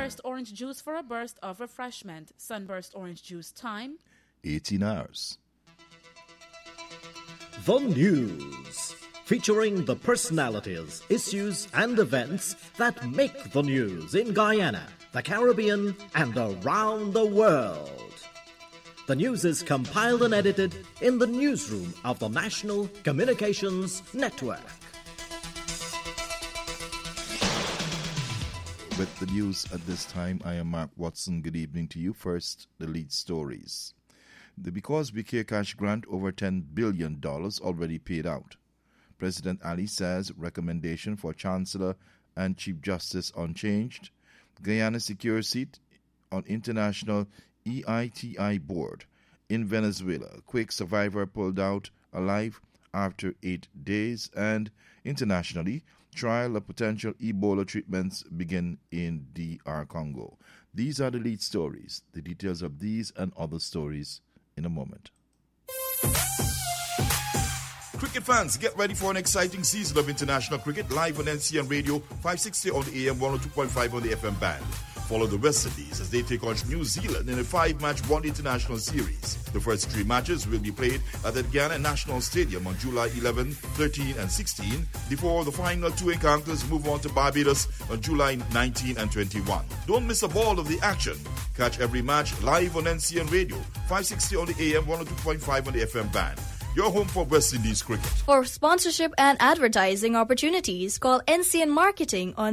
Sunburst orange juice for a burst of refreshment. Sunburst orange juice time, 18 hours. The News, featuring the personalities, issues, and events that make the news in Guyana, the Caribbean, and around the world. The news is compiled and edited in the newsroom of the National Communications Network. With the news at this time, I am Mark Watson. Good evening to you. First, the lead stories. The Because We Care cash grant over $10 billion already paid out. President Ali says recommendation for Chancellor and Chief Justice unchanged. Guyana secures seat on International EITI board. In Venezuela, quake survivor pulled out alive after 8 days. And internationally, trial of potential Ebola treatments begin in DR Congo. These are the lead stories. The details of these and other stories in a moment. Cricket fans, get ready for an exciting season of international cricket live on NCN Radio, 560 on the AM, 102.5 on the FM band. Follow the West Indies as they take on New Zealand in a 5-match one international series. The first 3 matches will be played at the Guyana National Stadium on July 11, 13 and 16 before the final 2 encounters move on to Barbados on July 19 and 21. Don't miss a ball of the action. Catch every match live on NCN Radio, 560 on the AM, 102.5 on the FM band. Your home for West Indies cricket. For sponsorship and advertising opportunities, call NCN Marketing on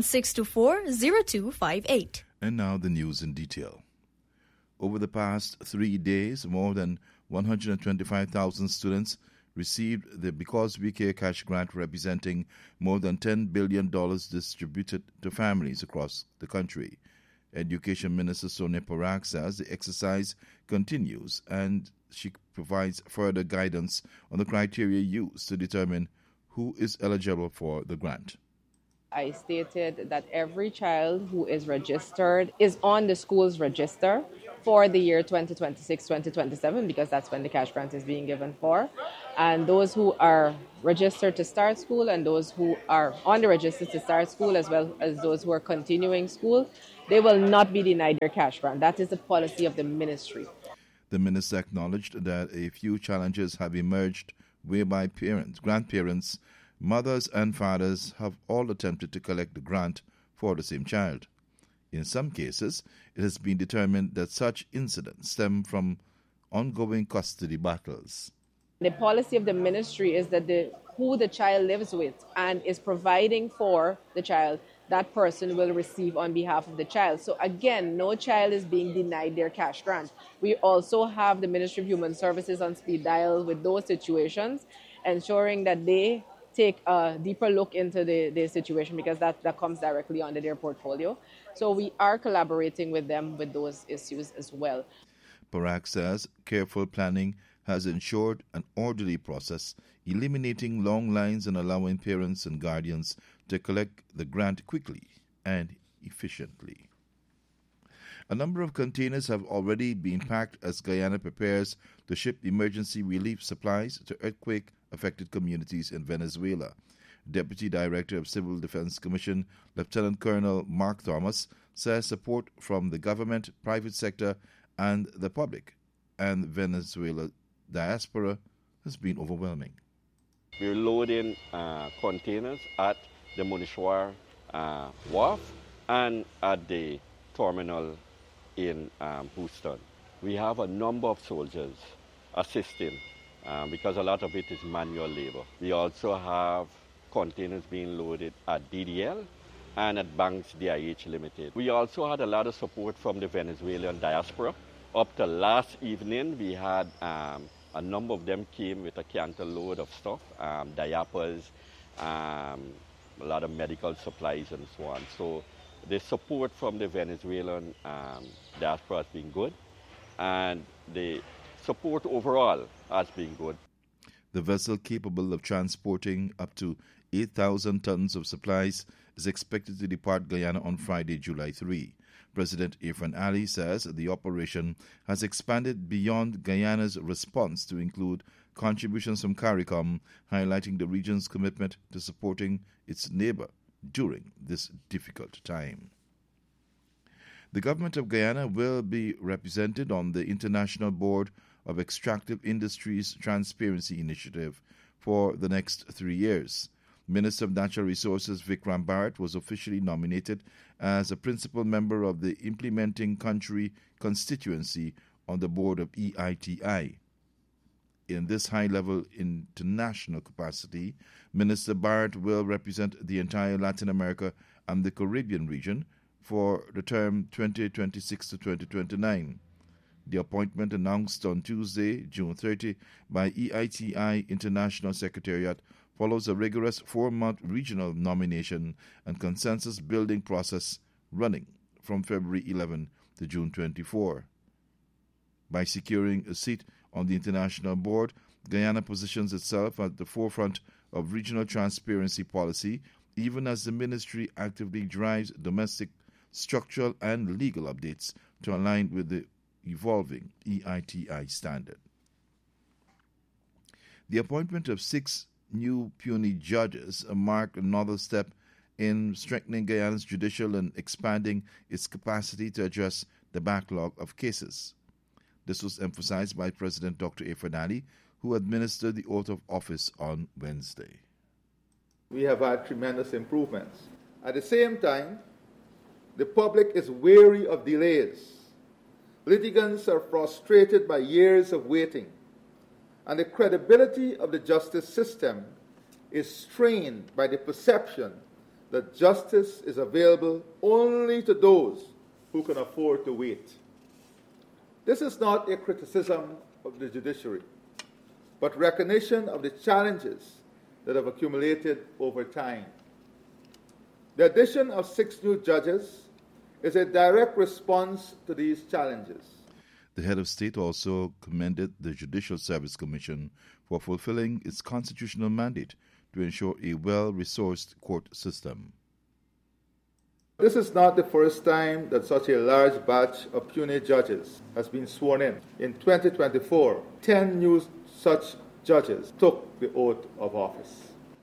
624-0258. And now the news in detail. Over the past 3 days, more than 125,000 students received the Because We Care cash grant representing more than $10 billion distributed to families across the country. Education Minister Sonia Parak says the exercise continues and she provides further guidance on the criteria used to determine who is eligible for the grant. I stated that every child who is registered is on the school's register for the year 2026-2027 because that's when the cash grant is being given for. And those who are registered to start school and those who are on the register to start school as well as those who are continuing school, they will not be denied their cash grant. That is the policy of the ministry. The minister acknowledged that a few challenges have emerged whereby grandparents, mothers and fathers have all attempted to collect the grant for the same child. In some cases, it has been determined that such incidents stem from ongoing custody battles. The policy of the ministry is that who the child lives with and is providing for the child, that person will receive on behalf of the child. So again, no child is being denied their cash grant. We also have the Ministry of Human Services on speed dial with those situations, ensuring that they take a deeper look into the situation because that comes directly under their portfolio. So we are collaborating with them with those issues as well. Parak says careful planning has ensured an orderly process, eliminating long lines and allowing parents and guardians to collect the grant quickly and efficiently. A number of containers have already been packed as Guyana prepares to ship emergency relief supplies to earthquake-affected communities in Venezuela. Deputy Director of Civil Defense Commission, Lieutenant Colonel Mark Thomas, says support from the government, private sector, and the public and Venezuela diaspora has been overwhelming. We're loading containers at the Monishwar wharf and at the terminal in Houston. We have a number of soldiers assisting because a lot of it is manual labor. We also have containers being loaded at DDL and at Banks DIH Limited. We also had a lot of support from the Venezuelan diaspora. Up to last evening, we had a number of them came with a canter load of stuff, diapers, a lot of medical supplies and so on. So the support from the Venezuelan diaspora has been good, and the support overall has been good. The vessel capable of transporting up to 8,000 tons of supplies is expected to depart Guyana on Friday, July 3. President Irfan Ali says the operation has expanded beyond Guyana's response to include contributions from CARICOM, highlighting the region's commitment to supporting its neighbor during this difficult time. The government of Guyana will be represented on the International Board of Extractive Industries Transparency Initiative for the next 3 years. Minister of Natural Resources Vikram Bharat was officially nominated as a principal member of the implementing country constituency on the board of EITI. In this high-level international capacity, Minister Bharat will represent the entire Latin America and the Caribbean region for the term 2026 to 2029. The appointment announced on Tuesday, June 30, by EITI International Secretariat follows a rigorous 4-month regional nomination and consensus-building process running from February 11 to June 24. By securing a seat on the international board, Guyana positions itself at the forefront of regional transparency policy, even as the ministry actively drives domestic structural and legal updates to align with the evolving EITI standard. The appointment of 6 new puisne judges marked another step in strengthening Guyana's judicial and expanding its capacity to address the backlog of cases. This was emphasized by President Dr. Irfaan Ali, who administered the oath of office on Wednesday. We have had tremendous improvements. At the same time, the public is wary of delays. Litigants are frustrated by years of waiting, and the credibility of the justice system is strained by the perception that justice is available only to those who can afford to wait. This is not a criticism of the judiciary, but recognition of the challenges that have accumulated over time. The addition of 6 new judges is a direct response to these challenges. The head of state also commended the Judicial Service Commission for fulfilling its constitutional mandate to ensure a well-resourced court system. This is not the first time that such a large batch of puisne judges has been sworn in. In 2024, 10 new such judges took the oath of office.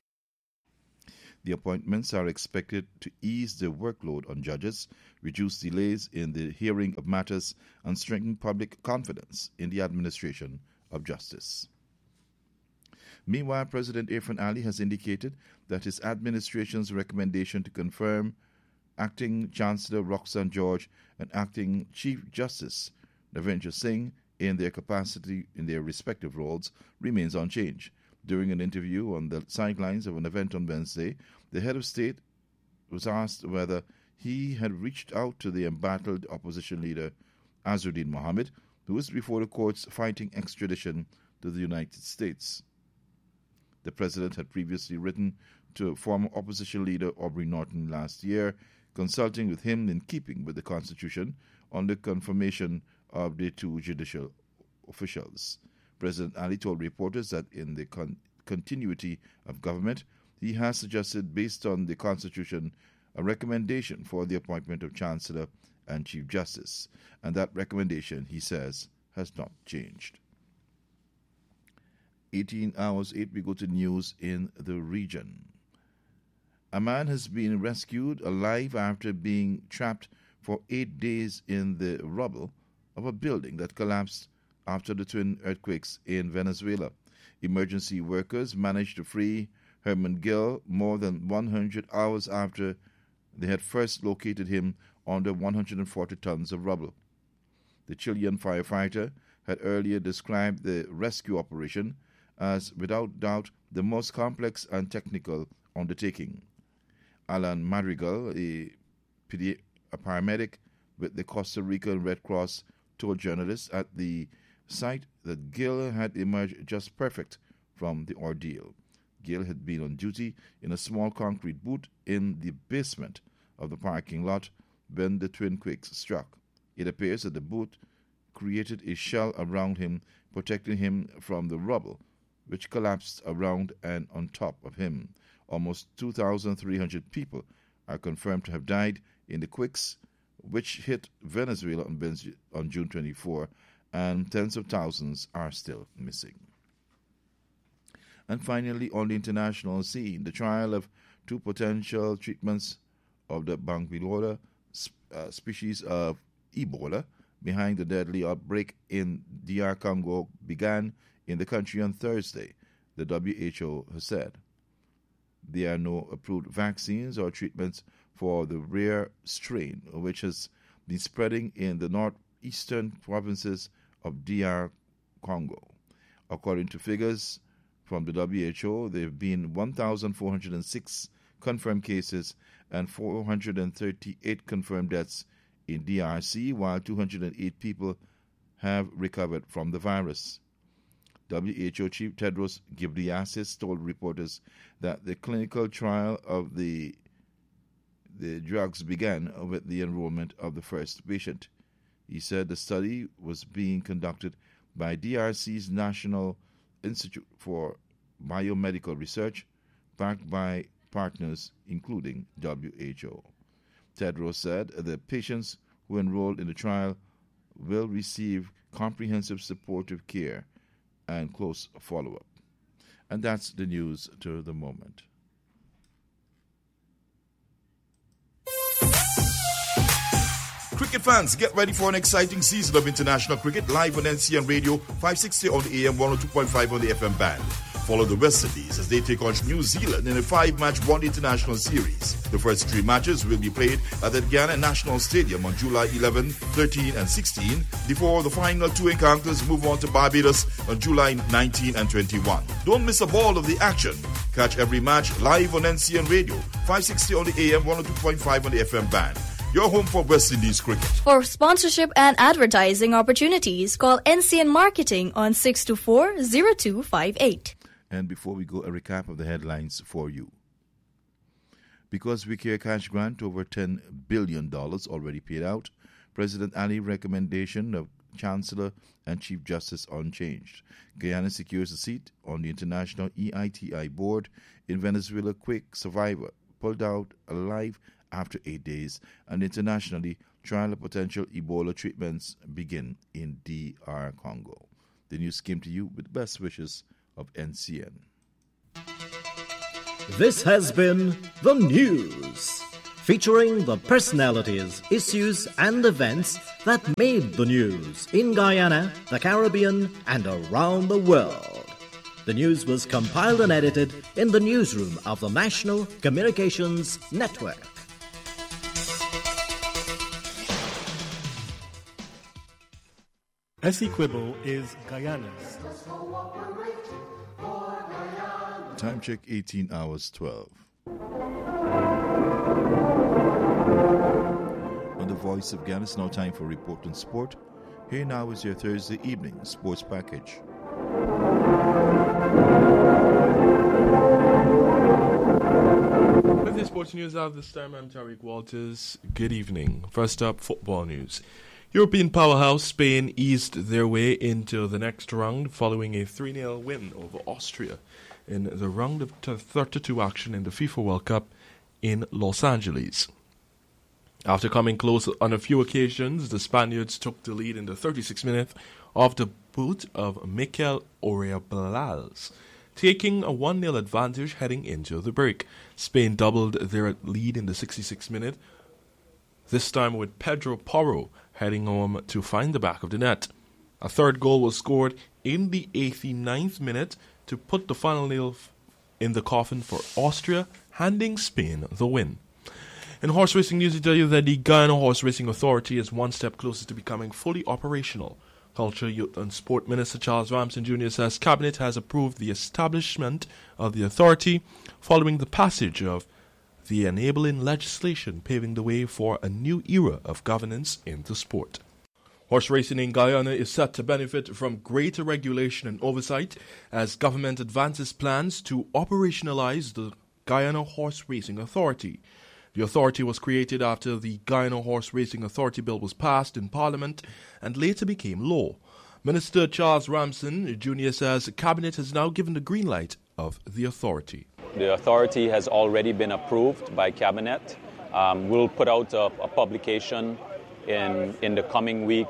The appointments are expected to ease the workload on judges, reduce delays in the hearing of matters, and strengthen public confidence in the administration of justice. Meanwhile, President Irfaan Ali has indicated that his administration's recommendation to confirm Acting Chancellor Roxanne George and Acting Chief Justice Navendra Singh in their respective roles remains unchanged. During an interview on the sidelines of an event on Wednesday, the head of state was asked whether he had reached out to the embattled opposition leader Azharuddin Mohammed, who is before the courts fighting extradition to the United States. The president had previously written to former opposition leader Aubrey Norton last year, consulting with him in keeping with the Constitution on the confirmation of the 2 judicial officials. President Ali told reporters that in the continuity of government, he has suggested, based on the Constitution, a recommendation for the appointment of Chancellor and Chief Justice, and that recommendation, he says, has not changed. 18 hours 8, we go to news in the region. A man has been rescued alive after being trapped for 8 days in the rubble of a building that collapsed after the twin earthquakes in Venezuela. Emergency workers managed to free Herman Gill more than 100 hours after they had first located him under 140 tons of rubble. The Chilean firefighter had earlier described the rescue operation as, without doubt, the most complex and technical undertaking. Alan Madrigal, a paramedic with the Costa Rican Red Cross, told journalists at the site that Gill had emerged just perfect from the ordeal. Gill had been on duty in a small concrete booth in the basement of the parking lot when the twin quakes struck. It appears that the booth created a shell around him, protecting him from the rubble, which collapsed around and on top of him. Almost 2,300 people are confirmed to have died in the quakes, which hit Venezuela on June 24, and tens of thousands are still missing. And finally, on the international scene, the trial of 2 potential treatments of the Bangvilola species of Ebola behind the deadly outbreak in DR Congo began in the country on Thursday, the WHO has said. There are no approved vaccines or treatments for the rare strain, which has been spreading in the northeastern provinces of DR Congo. According to figures from the WHO, there have been 1,406 confirmed cases and 438 confirmed deaths in DRC, while 208 people have recovered from the virus. WHO Chief Tedros Ghebreyesus told reporters that the clinical trial of the drugs began with the enrollment of the first patient. He said the study was being conducted by DRC's National Institute for Biomedical Research, backed by partners including WHO. Tedros said the patients who enrolled in the trial will receive comprehensive supportive care and close follow-up. And that's the news to the moment. Cricket fans, get ready for an exciting season of international cricket live on NCN Radio, 560 on the AM, 102.5 on the FM band. Follow the West Indies as they take on New Zealand in a 5-match one international series. The first 3 matches will be played at the Guyana National Stadium on July 11, 13 and 16, before the final 2 encounters move on to Barbados on July 19 and 21. Don't miss a ball of the action. Catch every match live on NCN Radio, 560 on the AM, 102.5 on the FM band. Your home for West Indies cricket. For sponsorship and advertising opportunities, call NCN Marketing on 624-0258. And before we go, a recap of the headlines for you. Because we care cash grant over $10 billion already paid out, President Ali recommendation of Chancellor and Chief Justice unchanged. Guyana secures a seat on the International EITI board in Venezuela. Quick survivor pulled out alive after 8 days, and internationally, trial of potential Ebola treatments begin in DR Congo. The news came to you with the best wishes of NCN. This has been The News, featuring the personalities, issues and events that made the news in Guyana, the Caribbean and around the world. The news was compiled and edited in the newsroom of the National Communications Network. Essequibo is Guyana's. Time check 18 hours 12. On the Voice of Guyana, it's now time for Report on Sport. Here now is your Thursday evening sports package. With the sports news of this time, I'm Tariq Walters. Good evening. First up, football news. European powerhouse Spain eased their way into the next round following a 3-0 win over Austria in the round of 32 action in the FIFA World Cup in Los Angeles. After coming close on a few occasions, the Spaniards took the lead in the 36th minute off the boot of Mikel Oyarzabal, taking a 1-0 advantage heading into the break. Spain doubled their lead in the 66th minute, this time with Pedro Porro heading home to find the back of the net. A third goal was scored in the 89th minute to put the final nail in the coffin for Austria, handing Spain the win. In horse racing news, we tell you that the Guyana Horse Racing Authority is one step closer to becoming fully operational. Culture, Youth and Sport Minister Charles Ramson Jr. says Cabinet has approved the establishment of the authority following the passage of the enabling legislation paving the way for a new era of governance in the sport. Horse racing in Guyana is set to benefit from greater regulation and oversight as government advances plans to operationalize the Guyana Horse Racing Authority. The authority was created after the Guyana Horse Racing Authority Bill was passed in Parliament and later became law. Minister Charles Ramson Jr. says the Cabinet has now given the green light of the authority. The authority has already been approved by Cabinet. We'll put out a publication in the coming week,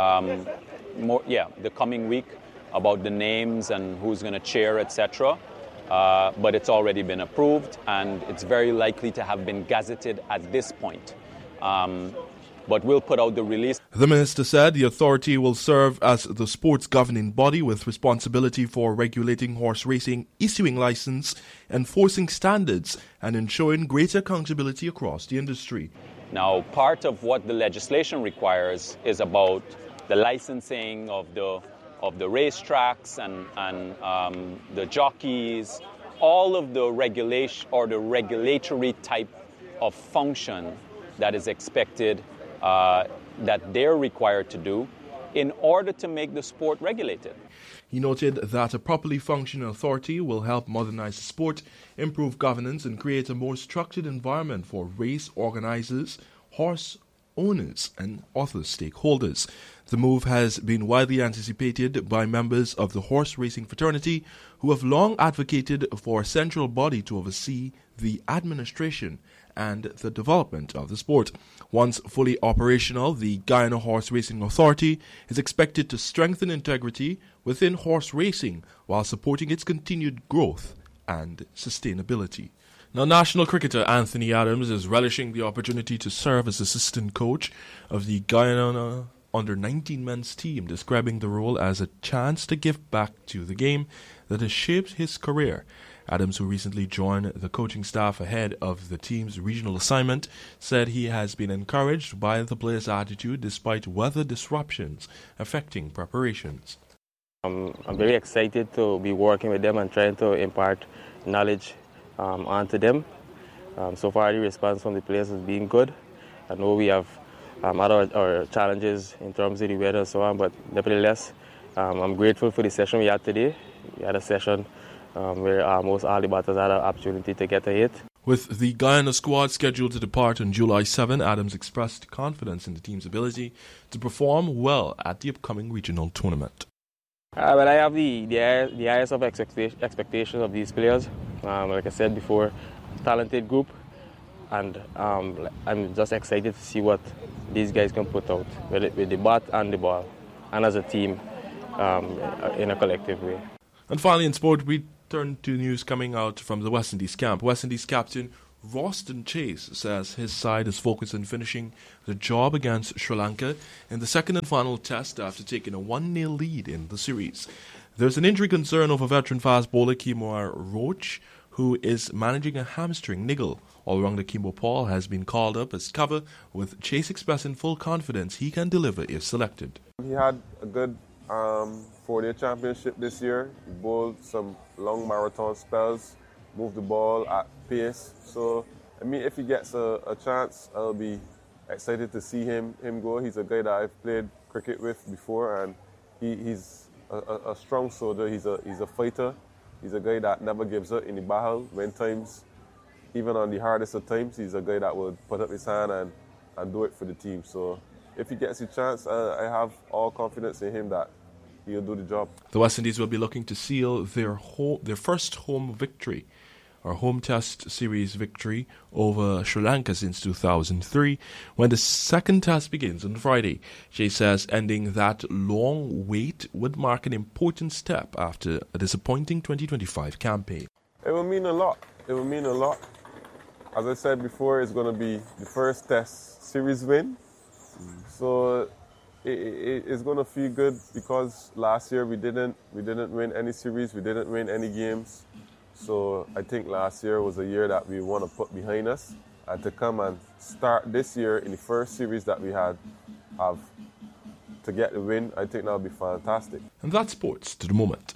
the coming week about the names and who's going to chair, etc. But it's already been approved, and it's very likely to have been gazetted at this point. but we'll put out the release. The minister said the authority will serve as the sports governing body with responsibility for regulating horse racing, issuing license, enforcing standards, and ensuring greater accountability across the industry. Now, part of what the legislation requires is about the licensing of the racetracks and the jockeys, all of the regulation or the regulatory type of function that is expected that they're required to do in order to make the sport regulated. He noted that a properly functioning authority will help modernize the sport, improve governance, and create a more structured environment for race organizers, horse owners, and other stakeholders. The move has been widely anticipated by members of the horse racing fraternity, who have long advocated for a central body to oversee the administration and the development of the sport. Once fully operational, the Guyana Horse Racing Authority is expected to strengthen integrity within horse racing while supporting its continued growth and sustainability. Now, national cricketer Anthony Adams is relishing the opportunity to serve as assistant coach of the Guyana under-19 men's team, describing the role as a chance to give back to the game that has shaped his career. Adams, who recently joined the coaching staff ahead of the team's regional assignment, said he has been encouraged by the players' attitude despite weather disruptions affecting preparations. I'm very excited to be working with them and trying to impart knowledge onto them. So far, the response from the players has been good. I know we have other challenges in terms of the weather and so on, but nevertheless, I'm grateful for the session we had today. We had a session where almost all the batters had an opportunity to get a hit. With the Guyana squad scheduled to depart on July 7, Adams expressed confidence in the team's ability to perform well at the upcoming regional tournament. Well, I have the highest of expectations of these players. Like I said before, talented group, and I'm just excited to see what these guys can put out with the bat and the ball, and as a team in a collective way. And finally, in sport, we turn to news coming out from the West Indies camp. West Indies captain Roston Chase says his side is focused on finishing the job against Sri Lanka in the second and final test after taking a 1-0 lead in the series. There's an injury concern over veteran fast bowler Kemar Roach, who is managing a hamstring niggle. All-rounder Kimbo Paul has been called up as cover, with Chase expressing full confidence he can deliver if selected. He had a good 4-day championship this year. He bowled some long marathon spells, moved the ball at pace. So, I mean, if he gets a chance, I'll be excited to see him go. He's a guy that I've played cricket with before, and he's a strong soldier. He's a fighter. He's a guy that never gives up in the battle. When times, even on the hardest of times, he's a guy that will put up his hand and do it for the team. So, if he gets a chance, I have all confidence in him that he'll do the job. The West Indies will be looking to seal their first home victory, or home test series victory, over Sri Lanka since 2003, when the second test begins on Friday. Jay says ending that long wait would mark an important step after a disappointing 2025 campaign. It will mean a lot. It will mean a lot. As I said before, it's going to be the first test series win. So it's going to feel good because last year we didn't win any series, we didn't win any games. So I think last year was a year that we want to put behind us, and to come and start this year in the first series that we have to get the win, I think that would be fantastic. And that's sports to the moment.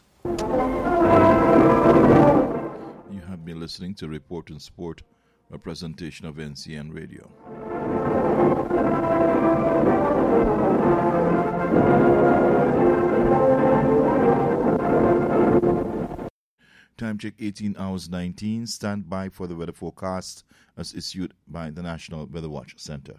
You have been listening to Report on Sport, a presentation of NCN Radio. Time check 18 hours 19. Stand by for the weather forecast as issued by the National Weather Watch Center.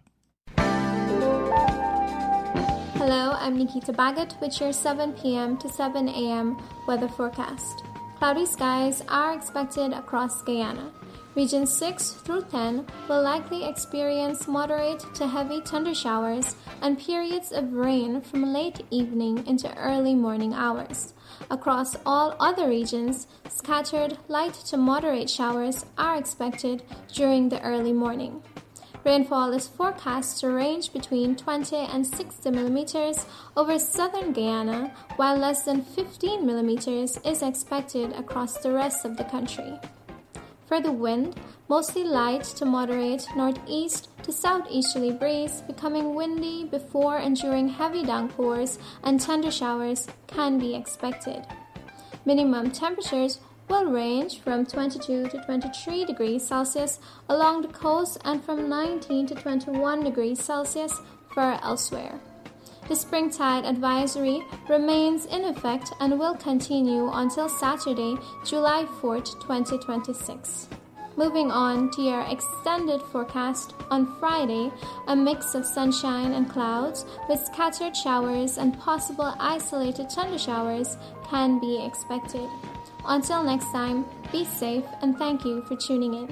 Hello, I'm Nikita Baggett with your 7 p.m. to 7 a.m. weather forecast. Cloudy skies are expected across Guyana. Regions 6 through 10 will likely experience moderate to heavy thunder showers and periods of rain from late evening into early morning hours. Across all other regions, scattered light to moderate showers are expected during the early morning. Rainfall is forecast to range between 20 and 60 millimeters over southern Guyana, while less than 15 millimeters is expected across the rest of the country. For the wind, mostly light to moderate northeast to southeasterly breeze, becoming windy before and during heavy downpours, and thundershowers can be expected. Minimum temperatures will range from 22 to 23 degrees Celsius along the coast and from 19 to 21 degrees Celsius for elsewhere. The spring tide advisory remains in effect and will continue until Saturday, July 4th, 2026. Moving on to your extended forecast, on Friday, a mix of sunshine and clouds with scattered showers and possible isolated thundershowers can be expected. Until next time, be safe and thank you for tuning in.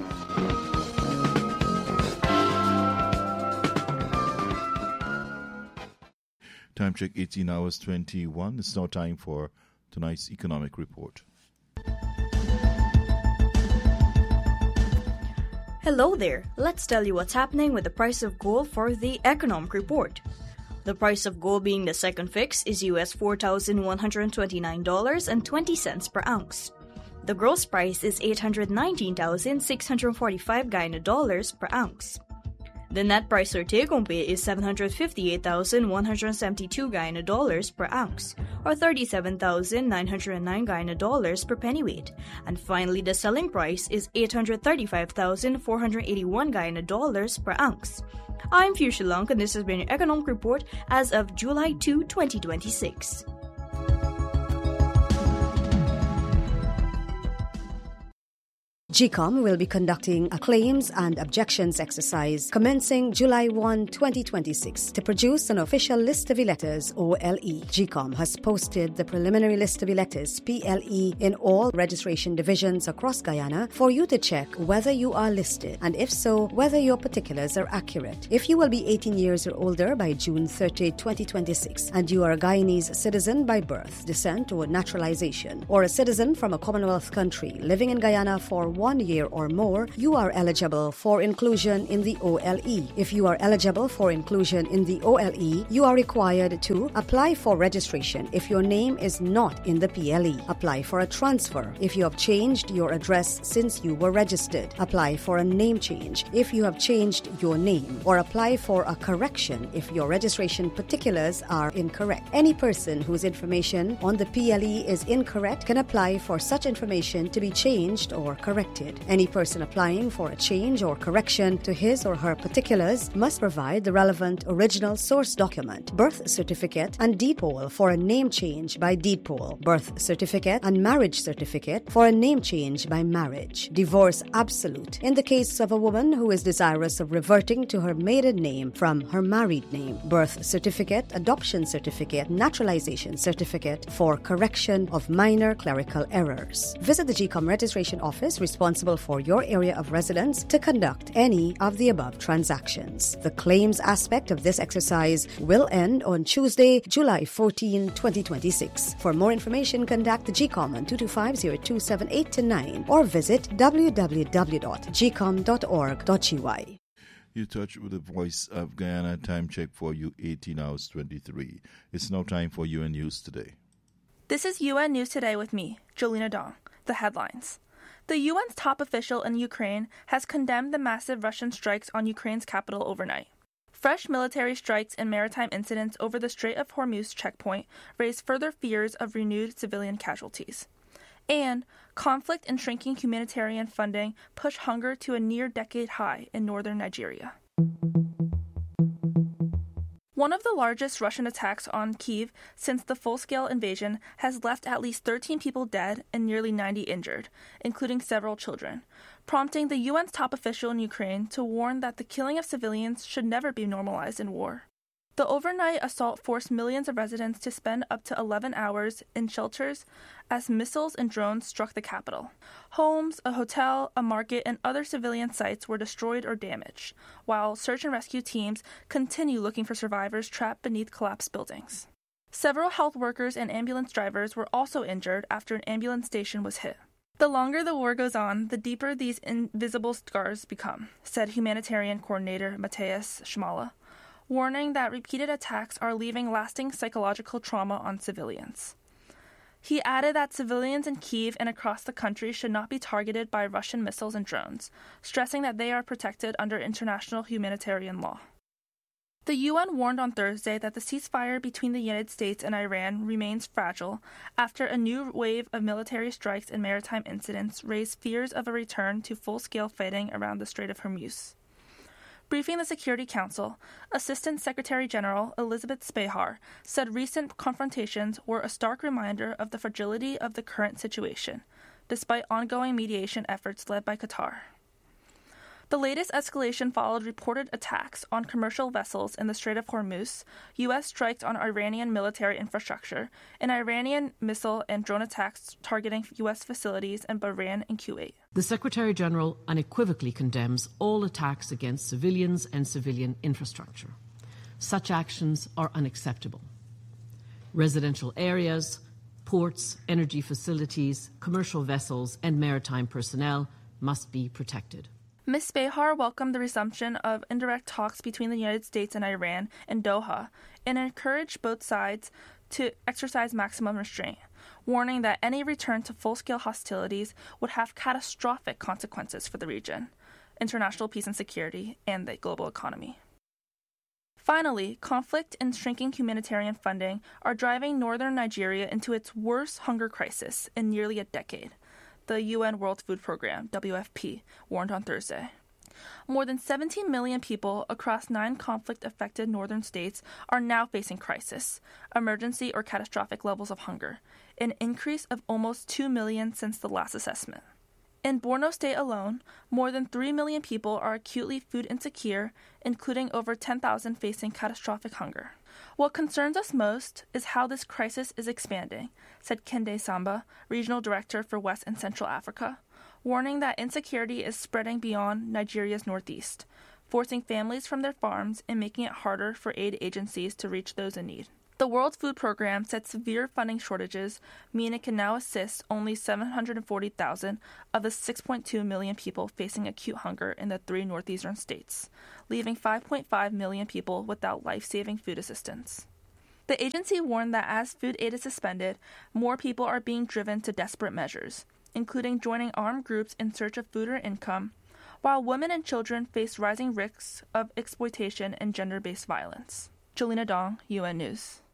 Time check 18 hours 21. It's now time for tonight's economic report. Hello there. Let's tell you what's happening with the price of gold for the economic report. The price of gold being the second fix is US $4,129.20 per ounce. The gross price is 819,645 Guyana dollars per ounce. The net price or take-home pay is 758,172 Guyana dollars per ounce, or 37,909 Guyana dollars per pennyweight. And finally, the selling price is 835,481 Guyana dollars per ounce. I'm Fuchsia Lunk, and this has been your economic report as of July 2, 2026. GECOM will be conducting a claims and objections exercise commencing July 1, 2026 to produce an official list of electors, OLE. GECOM has posted the preliminary list of electors, PLE, in all registration divisions across Guyana for you to check whether you are listed and if so, whether your particulars are accurate. If you will be 18 years or older by June 30, 2026 and you are a Guyanese citizen by birth, descent or naturalization, or a citizen from a Commonwealth country living in Guyana for 1 year or more, you are eligible for inclusion in the OLE. If you are eligible for inclusion in the OLE, you are required to apply for registration if your name is not in the PLE, apply for a transfer if you have changed your address since you were registered, apply for a name change if you have changed your name, or apply for a correction if your registration particulars are incorrect. Any person whose information on the PLE is incorrect can apply for such information to be changed or corrected. Any person applying for a change or correction to his or her particulars must provide the relevant original source document, birth certificate and deed poll for a name change by deed poll, birth certificate and marriage certificate for a name change by marriage, divorce absolute in the case of a woman who is desirous of reverting to her maiden name from her married name, birth certificate, adoption certificate, naturalization certificate for correction of minor clerical errors. Visit the GECOM registration office responsible for your area of residence to conduct any of the above transactions. The claims aspect of this exercise will end on Tuesday, July 14, 2026. For more information, contact the GECOM on 225-0278-9 or visit www.gcom.org.gy. You touch with the voice of Guyana. Time check for you 18 hours 23. It's now time for UN News Today. This is UN News Today with me, Jolina Dong. The headlines. The UN's top official in Ukraine has condemned the massive Russian strikes on Ukraine's capital overnight. Fresh military strikes and maritime incidents over the Strait of Hormuz checkpoint raise further fears of renewed civilian casualties. And conflict and shrinking humanitarian funding push hunger to a near-decade high in northern Nigeria. One of the largest Russian attacks on Kyiv since the full-scale invasion has left at least 13 people dead and nearly 90 injured, including several children, prompting the UN's top official in Ukraine to warn that the killing of civilians should never be normalized in war. The overnight assault forced millions of residents to spend up to 11 hours in shelters as missiles and drones struck the capital. Homes, a hotel, a market, and other civilian sites were destroyed or damaged, while search and rescue teams continue looking for survivors trapped beneath collapsed buildings. Several health workers and ambulance drivers were also injured after an ambulance station was hit. The longer the war goes on, the deeper these invisible scars become, said humanitarian coordinator Matthias Schmala, warning that repeated attacks are leaving lasting psychological trauma on civilians. He added that civilians in Kyiv and across the country should not be targeted by Russian missiles and drones, stressing that they are protected under international humanitarian law. The UN warned on Thursday that the ceasefire between the United States and Iran remains fragile after a new wave of military strikes and maritime incidents raised fears of a return to full-scale fighting around the Strait of Hormuz. Briefing the Security Council, Assistant Secretary General Elizabeth Spahar said recent confrontations were a stark reminder of the fragility of the current situation, despite ongoing mediation efforts led by Qatar. The latest escalation followed reported attacks on commercial vessels in the Strait of Hormuz, U.S. strikes on Iranian military infrastructure, and Iranian missile and drone attacks targeting U.S. facilities in Bahrain and Kuwait. The Secretary-General unequivocally condemns all attacks against civilians and civilian infrastructure. Such actions are unacceptable. Residential areas, ports, energy facilities, commercial vessels, and maritime personnel must be protected. Ms. Spahar welcomed the resumption of indirect talks between the United States and Iran in Doha and encouraged both sides to exercise maximum restraint, warning that any return to full-scale hostilities would have catastrophic consequences for the region, international peace and security, and the global economy. Finally, conflict and shrinking humanitarian funding are driving northern Nigeria into its worst hunger crisis in nearly a decade, the UN World Food Program, WFP, warned on Thursday. More than 17 million people across 9 conflict-affected northern states are now facing crisis, emergency, or catastrophic levels of hunger, an increase of almost 2 million since the last assessment. In Borno State alone, more than 3 million people are acutely food insecure, including over 10,000 facing catastrophic hunger. What concerns us most is how this crisis is expanding, said Kende Samba, Regional Director for West and Central Africa, warning that insecurity is spreading beyond Nigeria's northeast, forcing families from their farms and making it harder for aid agencies to reach those in need. The World Food Program said severe funding shortages mean it can now assist only 740,000 of the 6.2 million people facing acute hunger in the 3 northeastern states, leaving 5.5 million people without life-saving food assistance. The agency warned that as food aid is suspended, more people are being driven to desperate measures, including joining armed groups in search of food or income, while women and children face rising risks of exploitation and gender-based violence. Jolina Dong, UN News.